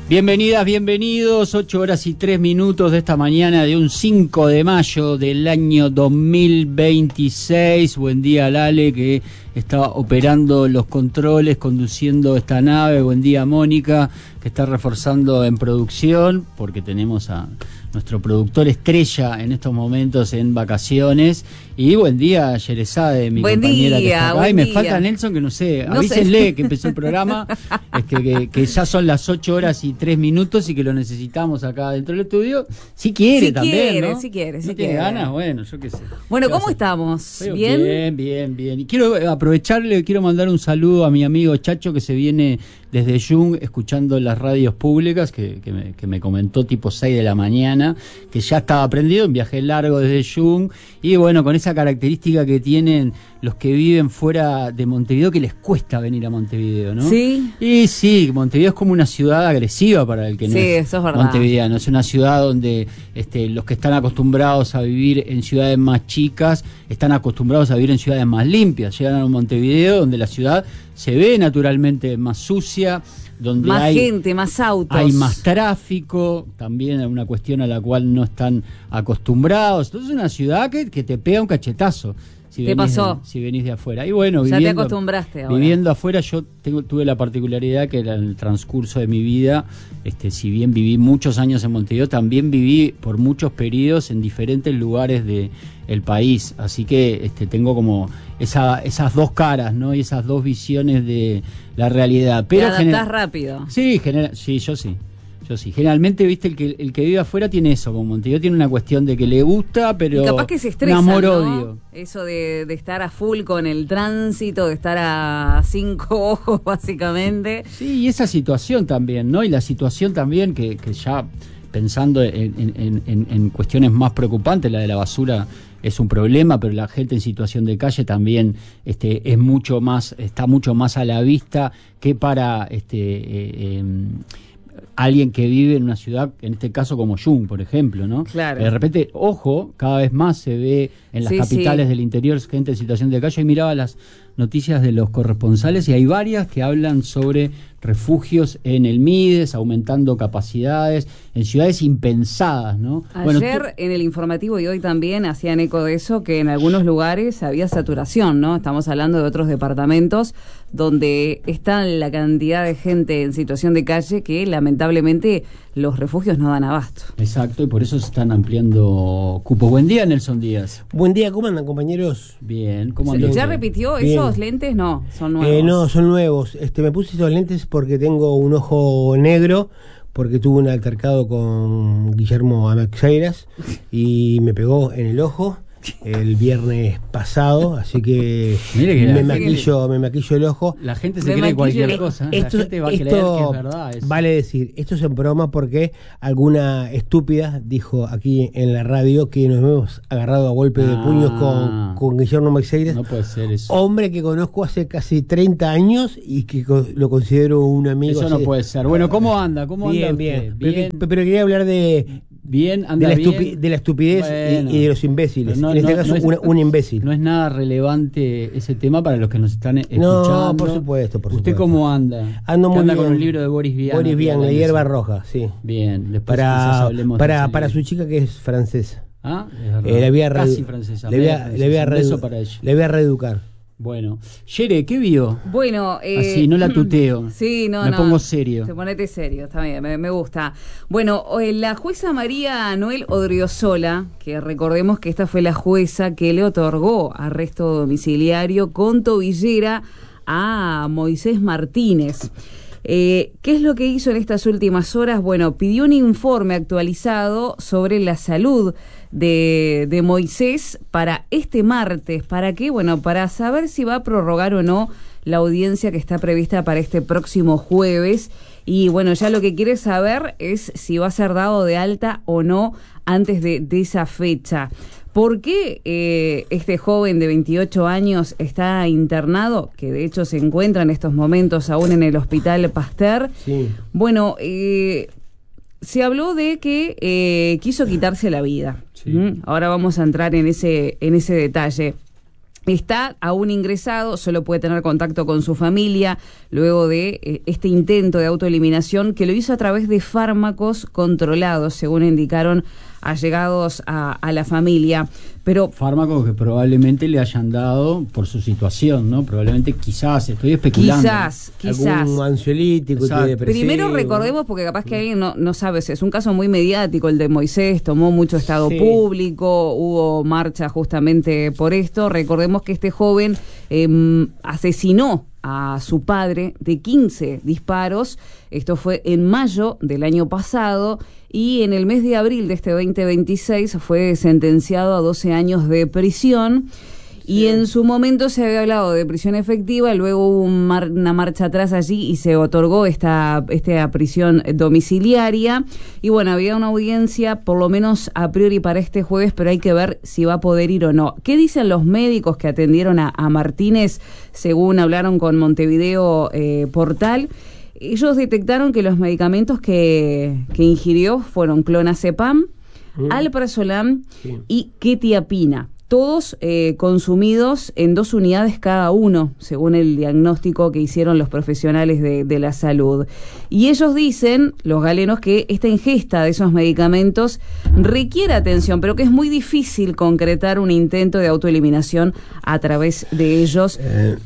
Bienvenidas, bienvenidos, 8:03 de esta mañana de un 5 de mayo del año 2026. Buen día, Lale, que está operando los controles, conduciendo esta nave. Buen día, Mónica, que está reforzando en producción, porque tenemos a nuestro productor estrella en estos momentos en vacaciones. Y buen día, Yerezade, mi compañera que está acá. Ay, me falta Nelson, que no sé, avísenle que empezó el programa, que ya son las 8:03 y que lo necesitamos acá dentro del estudio. Si quiere también, ¿no? Si quiere. ¿Tiene ganas? Bueno, yo qué sé. Bueno, ¿cómo estamos? ¿Bien? Bien. Y quiero aprovecharle, quiero mandar un saludo a mi amigo Chacho, que se viene desde Jung escuchando las radios públicas, que me comentó tipo 6 de la mañana, que ya estaba prendido, un viaje largo desde Jung, y bueno, con esa característica que tienen los que viven fuera de Montevideo, que les cuesta venir a Montevideo, ¿no? Sí. Y sí, Montevideo es como una ciudad agresiva para el que no es eso es verdad. montevideano. Es una ciudad donde los que están acostumbrados a vivir en ciudades más chicas están acostumbrados a vivir en ciudades más limpias. Llegan a Montevideo, donde la ciudad se ve naturalmente más sucia, donde más hay gente, más autos, hay más tráfico, también es una cuestión a la cual no están acostumbrados. Entonces es una ciudad que te pega un cachetazo si venís de afuera. Y bueno, ya te acostumbraste ahora. Viviendo afuera, yo tuve la particularidad que en el transcurso de mi vida, si bien viví muchos años en Montevideo, también viví por muchos periodos en diferentes lugares del país. Así que tengo como esas dos caras, ¿no? Y esas dos visiones de la realidad. Pero te adaptás rápido. Sí, yo sí. Generalmente, viste, el que vive afuera tiene eso, como Montevideo tiene una cuestión de que le gusta, pero y capaz que se estresa, un ¿no? amor-odio. Eso de estar a full con el tránsito, de estar a 5 ojos, básicamente. Sí, y esa situación también, ¿no? Y la situación también que ya pensando en cuestiones más preocupantes, la de la basura es un problema, pero la gente en situación de calle también es mucho más, está mucho más a la vista que para alguien que vive en una ciudad, en este caso como Jung, por ejemplo, ¿no? Claro. De repente, ojo, cada vez más se ve en las capitales del interior gente en situación de calle. Y miraba las noticias de los corresponsales y hay varias que hablan sobre refugios en el Mides, aumentando capacidades en ciudades impensadas, ¿no? Ayer en el informativo y hoy también hacían eco de eso, que en algunos lugares había saturación, ¿no? Estamos hablando de otros departamentos donde está la cantidad de gente en situación de calle que lamentablemente los refugios no dan abasto. Exacto, y por eso se están ampliando cupos. Buen día, Nelson Díaz. Buen día, ¿cómo andan, compañeros? Bien, ¿cómo andan? ¿Ya repitió Bien. esos lentes? No, son nuevos. No, son nuevos. Me puse esos lentes porque tengo un ojo negro, porque tuve un altercado con Guillermo Amaxeiras y me pegó en el ojo el viernes pasado, así que me maquillo el ojo. La gente se cree cualquier cosa. La gente va a creer que es verdad eso. Vale decir, esto es en broma porque alguna estúpida dijo aquí en la radio que nos hemos agarrado a golpe de puños con Guillermo Amaxeiras. No puede ser eso. Hombre que conozco hace casi 30 años y que lo considero un amigo. Eso no puede ser. Bueno, ¿cómo anda? Bien. Pero quería hablar de la estupidez, bueno, y de los imbéciles. En este caso, un imbécil. No es nada relevante ese tema para los que nos están escuchando. No, por supuesto. ¿Usted cómo anda? Ando muy bien. Con un libro de Boris Vian. Boris Vian, La hierba roja, sí. Bien, después para su chica que es francesa. Ah, es verdad. Casi francesa. Le voy a reeducar. Bueno, Yere, ¿qué vio? Bueno, así, no la tuteo. Sí, no. Me pongo serio. Te ponete serio, está bien, me gusta. Bueno, la jueza María Noel Odriozola, que recordemos que esta fue la jueza que le otorgó arresto domiciliario con tobillera a Moisés Martínez. ¿Qué es lo que hizo en estas últimas horas? Bueno, pidió un informe actualizado sobre la salud de Moisés para este martes. ¿Para qué? Bueno, para saber si va a prorrogar o no la audiencia que está prevista para este próximo jueves. Y bueno, ya lo que quiere saber es si va a ser dado de alta o no antes de esa fecha. ¿Por qué este joven de 28 años está internado? Que de hecho se encuentra en estos momentos aún en el Hospital Pasteur. Sí. Bueno, se habló de que quiso quitarse la vida. Sí. Ahora vamos a entrar en ese detalle. Está aún ingresado, solo puede tener contacto con su familia luego de este intento de autoeliminación que lo hizo a través de fármacos controlados, según indicaron allegados a la familia. Pero fármacos que probablemente le hayan dado por su situación, ¿no? Probablemente, quizás, estoy especulando. Quizás. Algún ansiolítico, Primero recordemos, porque capaz que alguien no sabe, es un caso muy mediático el de Moisés, tomó mucho estado público, hubo marcha justamente por esto. Recordemos que este joven asesinó a su padre de 15 disparos. Esto fue en mayo del año pasado y en el mes de abril de este 2026 fue sentenciado a 12 años de prisión. Y en su momento se había hablado de prisión efectiva, luego hubo una marcha atrás allí y se otorgó esta prisión domiciliaria. Y bueno, había una audiencia, por lo menos a priori para este jueves, pero hay que ver si va a poder ir o no. ¿Qué dicen los médicos que atendieron a Martínez, según hablaron con Montevideo Portal? Ellos detectaron que los medicamentos que ingirió fueron clonazepam, alprazolam y quetiapina. Todos consumidos en 2 unidades cada uno, según el diagnóstico que hicieron los profesionales de la salud. Y ellos dicen, los galenos, que esta ingesta de esos medicamentos requiere atención, pero que es muy difícil concretar un intento de autoeliminación a través de ellos.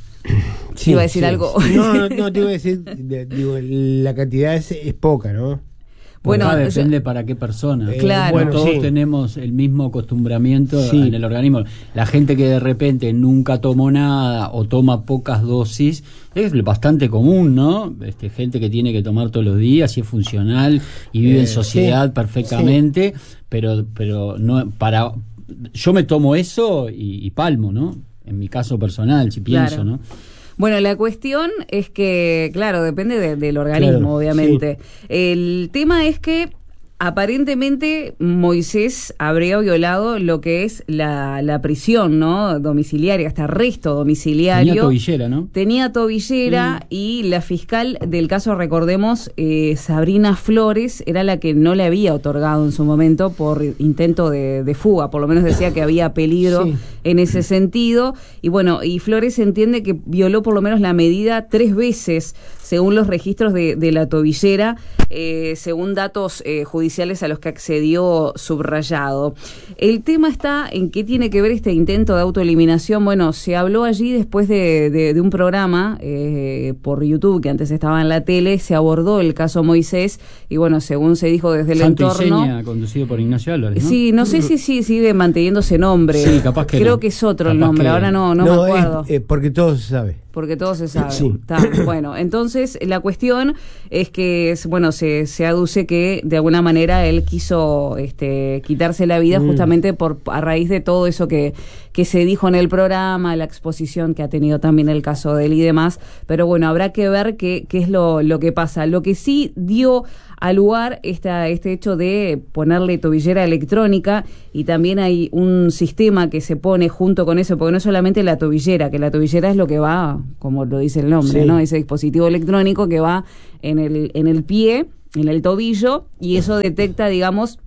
¿Iba a decir algo? No, te iba a decir, digo, la cantidad es poca, ¿no? Bueno, depende para qué persona. Claro. Bueno, todos tenemos el mismo acostumbramiento en el organismo. La gente que de repente nunca tomó nada o toma pocas dosis es bastante común, ¿no? Gente que tiene que tomar todos los días y es funcional y vive en sociedad perfectamente, pero no para. Yo me tomo eso y palmo, ¿no? En mi caso personal, si pienso, ¿no? Bueno, la cuestión es que, claro, depende del organismo, obviamente. El tema es que aparentemente Moisés habría violado lo que es la prisión, ¿no? Domiciliaria, hasta arresto domiciliario. Tenía tobillera, ¿no? Tenía tobillera y la fiscal del caso, recordemos, Sabrina Flores, era la que no le había otorgado en su momento por intento de fuga, por lo menos decía que había peligro en ese sentido. Y bueno, y Flores entiende que violó por lo menos la medida 3 veces, según los registros de la tobillera, según datos judiciales a los que accedió subrayado. El tema está en qué tiene que ver este intento de autoeliminación. Bueno, se habló allí después de un programa por YouTube, que antes estaba en la tele, se abordó el caso Moisés, y bueno, según se dijo desde el Santo entorno... y Seña, conducido por Ignacio Álvarez, ¿no? Sí, no sé si sigue manteniendo ese nombre. Sí, capaz que Creo no. que es otro Capaz el nombre, que... ahora no me acuerdo. Porque todo se sabe. Porque todo se sabe. Sí. Bueno, entonces la cuestión es que, bueno, se aduce que de alguna manera él quiso quitarse la vida justamente a raíz de todo eso que se dijo en el programa, la exposición que ha tenido también el caso de él y demás. Pero bueno, habrá que ver qué es lo que pasa. Lo que sí dio a lugar este hecho de ponerle tobillera electrónica, y también hay un sistema que se pone junto con eso, porque no es solamente la tobillera, que la tobillera es lo que va, como lo dice el nombre, ¿no? Ese dispositivo electrónico que va en el pie, en el tobillo, y eso detecta, digamos,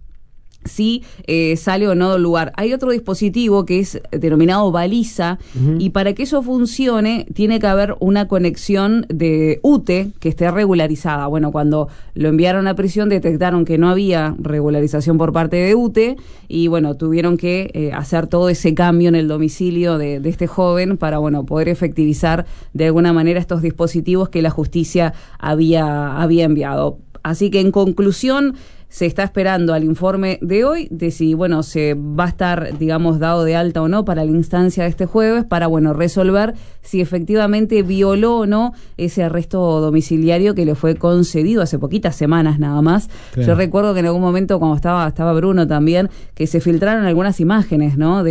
si sale o no del lugar. Hay otro dispositivo que es denominado baliza, y para que eso funcione tiene que haber una conexión de UTE que esté regularizada. Bueno, cuando lo enviaron a prisión detectaron que no había regularización por parte de UTE, y bueno, tuvieron que hacer todo ese cambio en el domicilio de este joven para, bueno, poder efectivizar de alguna manera estos dispositivos que la justicia había enviado. Así que, en conclusión, se está esperando al informe de hoy de si, bueno, se va a estar, digamos, dado de alta o no para la instancia de este jueves, para, bueno, resolver si efectivamente violó o no ese arresto domiciliario que le fue concedido hace poquitas semanas nada más. Claro. Yo recuerdo que en algún momento, cuando estaba Bruno también, que se filtraron algunas imágenes, ¿no?,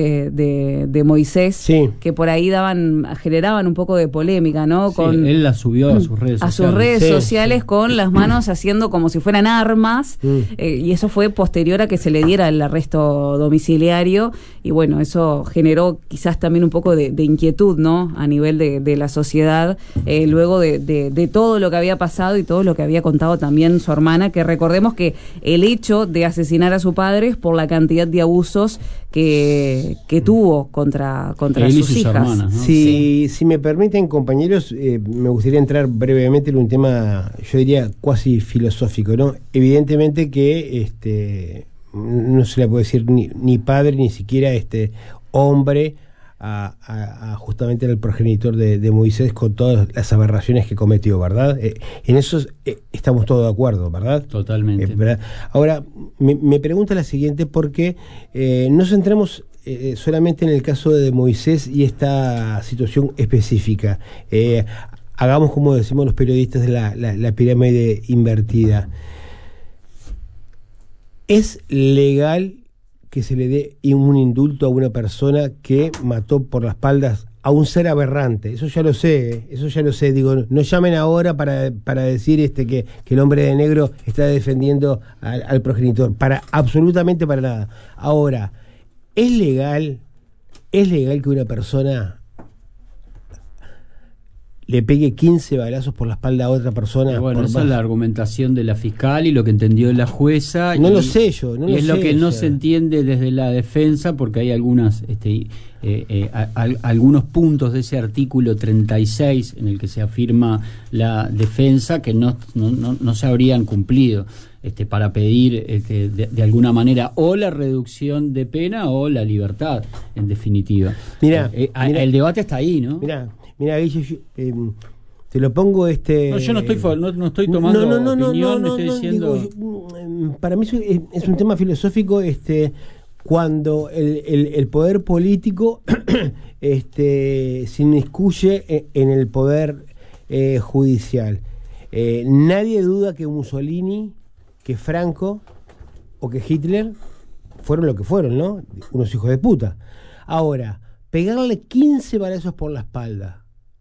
de Moisés, que por ahí generaban un poco de polémica, ¿no? Sí, él la subió a sus redes sociales. A sus redes sociales, con las manos haciendo como si fueran armas. y eso fue posterior a que se le diera el arresto domiciliario, y bueno, eso generó quizás también un poco de inquietud, ¿no?, a nivel de la sociedad, luego de todo lo que había pasado y todo lo que había contado también su hermana, que recordemos que el hecho de asesinar a su padre es por la cantidad de abusos que tuvo contra sus hijas. Hermanas, ¿no? Si me permiten, compañeros, me gustaría entrar brevemente en un tema, yo diría, cuasi filosófico, ¿no? Evidentemente que no se le puede decir ni padre, ni siquiera hombre a justamente al progenitor de Moisés, con todas las aberraciones que cometió, ¿verdad? En eso estamos todos de acuerdo, ¿verdad? Totalmente. ¿Verdad? Ahora, me pregunta la siguiente, porque no centramos solamente en el caso de Moisés y esta situación específica. Hagamos, como decimos los periodistas, de la pirámide invertida. ¿Es legal que se le dé un indulto a una persona que mató por las espaldas a un ser aberrante? Eso ya lo sé, digo, no llamen ahora para decir que el hombre de negro está defendiendo al progenitor, absolutamente para nada. Ahora, ¿es legal que una persona le pegue 15 balazos por la espalda a otra persona? Bueno, esa es la argumentación de la fiscal y lo que entendió la jueza. No lo sé yo. Y es lo que no se entiende desde la defensa, porque hay algunos puntos de ese artículo 36 en el que se afirma la defensa que no se habrían cumplido, para pedir de alguna manera o la reducción de pena o la libertad, en definitiva. Mira, el debate está ahí, ¿no? Mira, Guille, te lo pongo No, yo no estoy tomando opinión, estoy diciendo... Para mí es un tema filosófico, cuando el poder político se inmiscuye en el poder judicial. Nadie duda que Mussolini, que Franco o que Hitler fueron lo que fueron, ¿no? Unos hijos de puta. Ahora, pegarle 15 balazos por la espalda,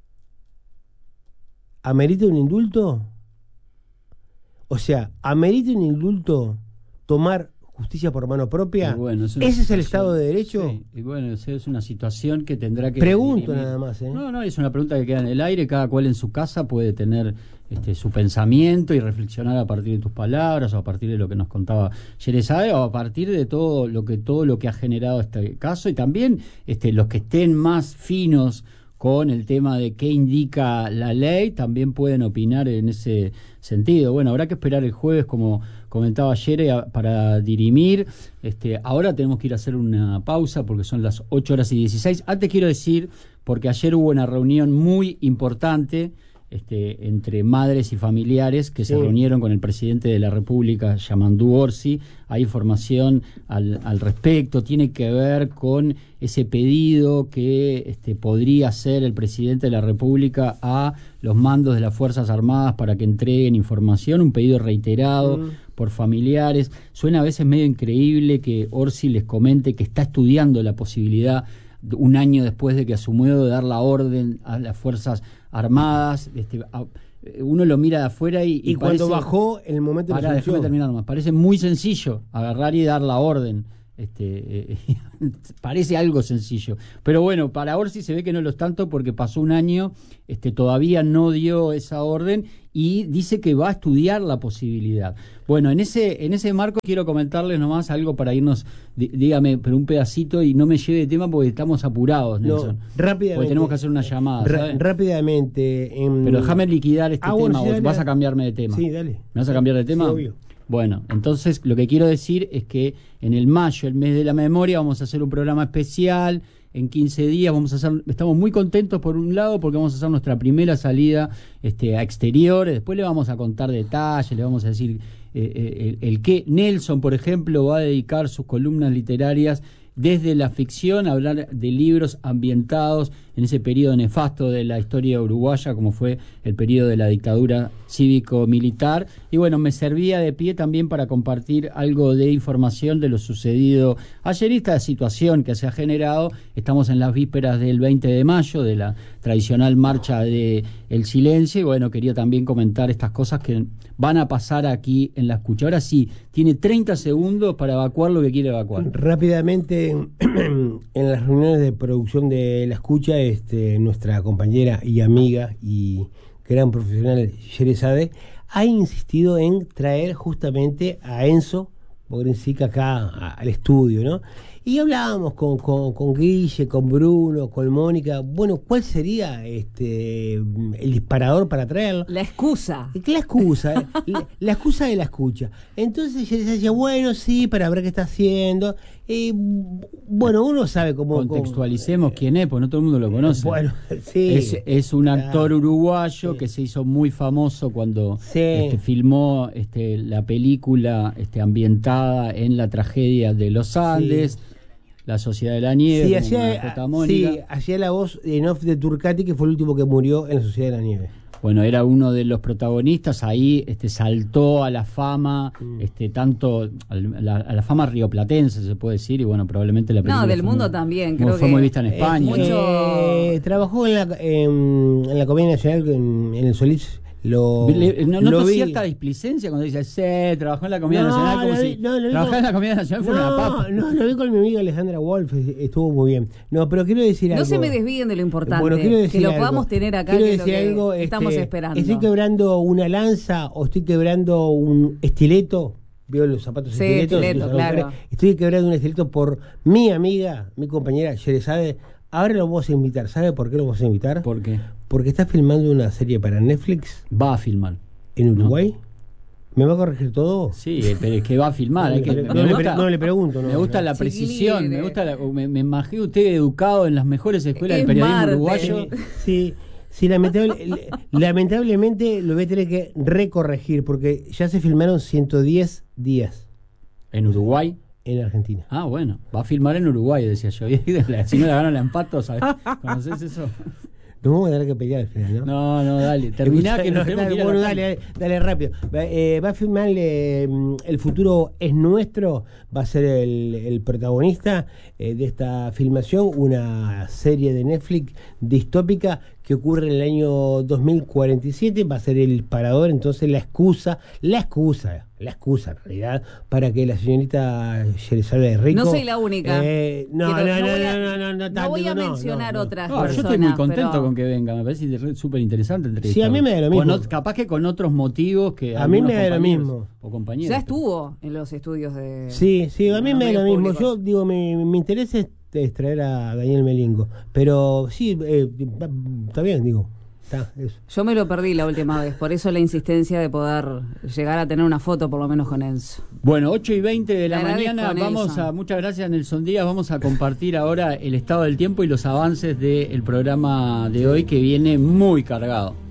¿amerita un indulto? O sea, ¿amerita un indulto tomar justicia por mano propia? Bueno, ¿ese es el Estado de Derecho? Sí, y bueno, esa es una situación que tendrá que... Pregunto nada más, ¿eh? No, es una pregunta que queda en el aire. Cada cual en su casa puede tener su pensamiento y reflexionar a partir de tus palabras, o a partir de lo que nos contaba Sherezade, o a partir de todo lo que ha generado este caso, y también los que estén más finos con el tema de qué indica la ley, también pueden opinar en ese sentido. Bueno, habrá que esperar el jueves, como comentaba ayer, para dirimir. Ahora tenemos que ir a hacer una pausa porque son las 8:16. Antes quiero decir, porque ayer hubo una reunión muy importante entre madres y familiares que se reunieron con el presidente de la República, Yamandu Orsi. Hay información al respecto, tiene que ver con ese pedido que podría hacer el presidente de la República a los mandos de las Fuerzas Armadas para que entreguen información, un pedido reiterado por familiares. Suena a veces medio increíble que Orsi les comente que está estudiando la posibilidad, un año después de que asumió, de dar la orden a las Fuerzas Armadas. Uno lo mira de afuera y cuando parece, bajó el momento de la solución. Déjame terminar nomás. Parece muy sencillo agarrar y dar la orden. Parece algo sencillo, pero bueno, para Orsi se ve que no lo es tanto, porque pasó un año, todavía no dio esa orden y dice que va a estudiar la posibilidad. Bueno, en ese marco quiero comentarles nomás algo para irnos, dígame, pero un pedacito y no me lleve de tema porque estamos apurados, Nelson. No, rápidamente. Porque tenemos que hacer una llamada, ¿sabes? Rápidamente. Pero déjame liquidar tema, bueno, sí, vos vas a cambiarme de tema. Sí, dale. ¿Me vas a cambiar de tema? Sí, obvio. Bueno, entonces lo que quiero decir es que en el mayo, el mes de la memoria, vamos a hacer un programa especial. En 15 días estamos muy contentos, por un lado, porque vamos a hacer nuestra primera salida a exteriores. Después le vamos a contar detalles, le vamos a decir el que Nelson, por ejemplo, va a dedicar sus columnas literarias desde la ficción a hablar de libros ambientados en ese periodo nefasto de la historia uruguaya, como fue el periodo de la dictadura cívico-militar. Y bueno, me servía de pie también para compartir algo de información de lo sucedido ayer y esta situación que se ha generado. Estamos en las vísperas del 20 de mayo, de la tradicional marcha de El Silencio, y bueno, quería también comentar estas cosas que van a pasar aquí en la escucha. Ahora sí, tiene 30 segundos para evacuar lo que quiere evacuar. Rápidamente, en las reuniones de producción de la escucha, nuestra compañera y amiga y gran profesional Sheresade ha insistido en traer justamente a Enzo Bogrensic acá al estudio, ¿no? Y hablábamos con Guille, con Bruno, con Mónica. Bueno, ¿cuál sería el disparador para traerlo? La excusa. ¿Qué la excusa? La excusa de la escucha. Entonces ella decía, bueno, sí, para ver qué está haciendo. Bueno, uno sabe cómo... Contextualicemos quién es, porque no todo el mundo lo conoce. Bueno, sí. Es un actor uruguayo que se hizo muy famoso cuando filmó la película ambientada en la tragedia de los Andes. La Sociedad de la Nieve, hacía la voz en off de Turcati, que fue el último que murió en la Sociedad de la Nieve. Bueno, era uno de los protagonistas, ahí saltó a la fama, tanto a la fama rioplatense, se puede decir, y bueno, probablemente la película... No, del mundo también, creo que... Fue muy vista en España. Trabajó en la Comedia Nacional, en el Solís. ¿Noto cierta displicencia cuando dice, trabajó en la Comedia Nacional como si trabajar en la Comedia Nacional fuera una papa? No, lo vi con mi amiga Alejandra Wolf, estuvo muy bien. No, pero quiero decir algo. No se me desvíen de lo importante, bueno, que lo podamos tener acá, que es lo que estamos esperando. ¿Estoy quebrando una lanza o estoy quebrando un estileto? ¿Veo los zapatos estileto, claro. Estoy quebrando un estileto por mi amiga, mi compañera Sheresade. Ahora lo vamos a invitar. ¿Sabe por qué lo vamos a invitar? ¿Por qué? Porque está filmando una serie para Netflix. Va a filmar. ¿En Uruguay? ¿No? ¿Me va a corregir todo? Sí, pero es que va a filmar. No le pregunto. Me gusta la precisión. Me imagino usted educado en las mejores escuelas del periodismo uruguayo. Sí, lamentablemente lo voy a tener que recorregir porque ya se filmaron 110 días. ¿En Uruguay? En Argentina. Ah, bueno, va a filmar en Uruguay, decía yo. Si no la ganan, la empato, ¿sabes? ¿Conoces eso? Nos vamos a tener que pelear al final, ¿no? No, dale. Terminá que nos tenemos que ir. Bueno, dale rápido. Va a filmar El futuro es nuestro. Va a ser el protagonista de esta filmación. Una serie de Netflix distópica que ocurre en el año 2047. Va a ser el parador, entonces la excusa en realidad, para que la señorita Sheresade Rico... No soy la única. No voy a mencionar otras personas. Yo estoy muy contento con que venga, me parece súper interesante entrevistar. Sí, a mí me da lo mismo. Capaz que con otros motivos que... A mí me da lo mismo. O compañeros. Ya estuvo en los estudios de... Sí, a mí me da lo mismo. Yo digo, mi interés es traer a Daniel Melingo. Pero sí, está bien, digo. Yo me lo perdí la última vez, por eso la insistencia de poder llegar a tener una foto por lo menos con Enzo. Bueno, 8:20 de la mañana, muchas gracias Nelson Díaz, vamos a compartir ahora el estado del tiempo y los avances del programa de hoy que viene muy cargado.